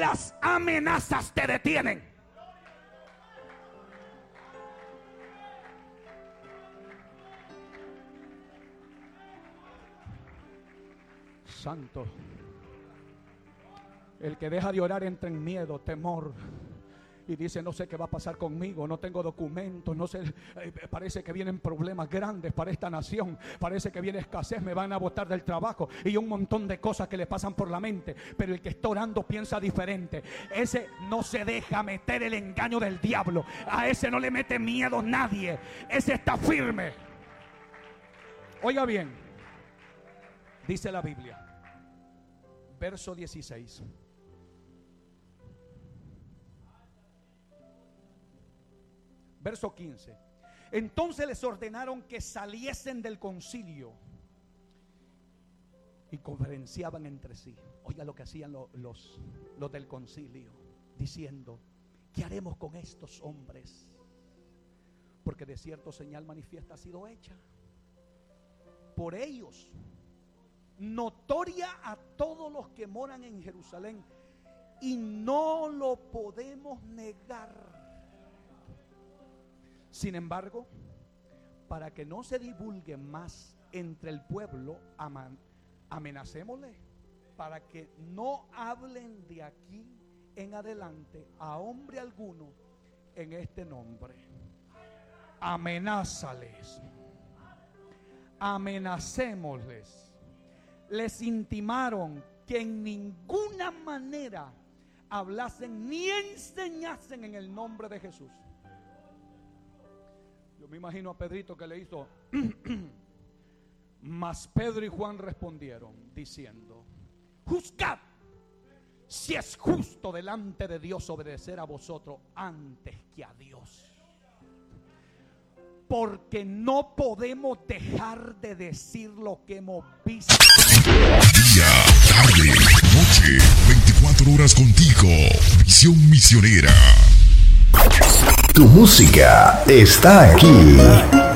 las amenazas te detienen. Santo. El que deja de orar entra en miedo, temor, y dice: no sé qué va a pasar conmigo, no tengo documentos, no sé, parece que vienen problemas grandes para esta nación, parece que viene escasez, me van a botar del trabajo y un montón de cosas que le pasan por la mente. Pero el que está orando piensa diferente. Ese no se deja meter el engaño del diablo, a ese no le mete miedo nadie, ese está firme. Oiga bien, dice la Biblia, verso 16. Verso 15. Entonces les ordenaron que saliesen del concilio y conferenciaban entre sí. Oiga lo que hacían los del concilio, diciendo: ¿qué haremos con estos hombres? Porque de cierto señal manifiesta ha sido hecha por ellos, notoria a todos los que moran en Jerusalén, y no lo podemos negar. Sin embargo, para que no se divulgue más entre el pueblo, amenacémosle, para que no hablen de aquí en adelante a hombre alguno en este nombre. Amenázales, amenacémosles. Les intimaron que en ninguna manera hablasen ni enseñasen en el nombre de Jesús. Yo me imagino a Pedrito que le hizo mas Pedro y Juan respondieron diciendo: juzgad si es justo delante de Dios obedecer a vosotros antes que a Dios, porque no podemos dejar de decir lo que hemos visto. Día, tarde, noche, 24 horas contigo. Visión Misionera. Tu música está aquí.